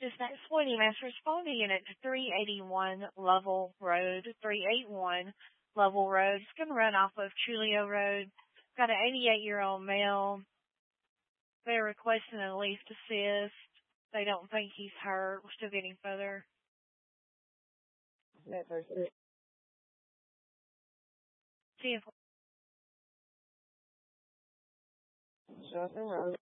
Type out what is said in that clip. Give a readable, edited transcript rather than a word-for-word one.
This next one, you must respond to unit 381 Level Road, 381 Level Road. It's going to run off of Trulio Road. Got an 88-year-old male. They're requesting a leaf assist. They don't think he's hurt. We're still getting further. That's our See if Johnson Road.